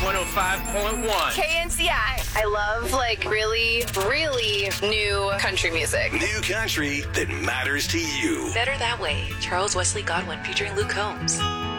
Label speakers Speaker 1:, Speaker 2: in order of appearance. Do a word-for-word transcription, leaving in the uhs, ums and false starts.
Speaker 1: one oh five point one.
Speaker 2: K N C I. I love, like, really, really new country music.
Speaker 3: New country that matters to you.
Speaker 4: Better That Way. Charles Wesley Godwin featuring Luke Combs.